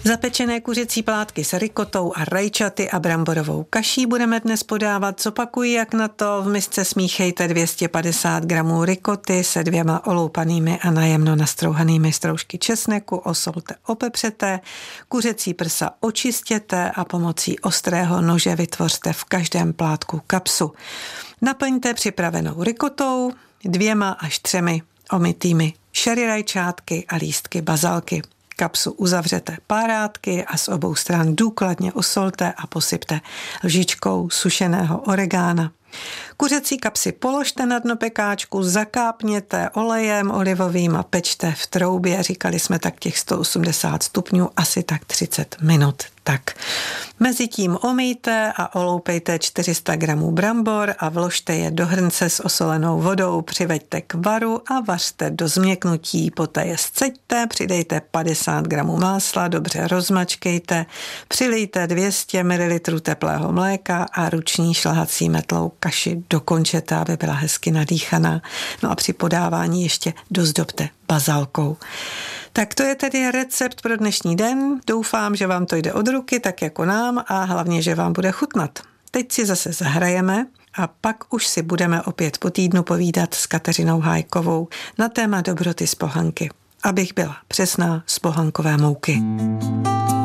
Zapečené kuřecí plátky s rikotou a rajčaty a bramborovou kaší budeme dnes podávat. Zopakuji, jak na to. V misce smíchejte 250 gramů rikoty se 2 oloupanými a najemno nastrouhanými stroužky česneku, osolte, opepřete, kuřecí prsa očistěte a pomocí ostrého nože vytvořte v každém plátku kapsu. Naplňte připravenou rikotou 2 až 3 omytými sherry rajčátky a lístky bazalky. Kapsu uzavřete párátky a z obou stran důkladně osolte a posypte lžičkou sušeného oregána. Kuřecí kapsy položte na dno pekáčku, zakápněte olejem olivovým a pečte v troubě, říkali jsme tak těch 180 stupňů, asi tak 30 minut. Tak. Mezitím omýjte a oloupejte 400 gramů brambor a vložte je do hrnce s osolenou vodou, přiveďte k varu a vařte do změknutí, poté je sceďte, přidejte 50 gramů másla, dobře rozmačkejte, přilijte 200 ml teplého mléka a ruční šlahací metlou kaši dokončete, aby byla hezky nadýchaná. No a při podávání ještě dozdobte bazalkou. Tak to je tedy recept pro dnešní den. Doufám, že vám to jde od ruky, tak jako nám, a hlavně, že vám bude chutnat. Teď si zase zahrajeme a pak už si budeme opět po týdnu povídat s Kateřinou Hájkovou na téma dobroty z pohanky. Abych byla přesná, z pohankové mouky.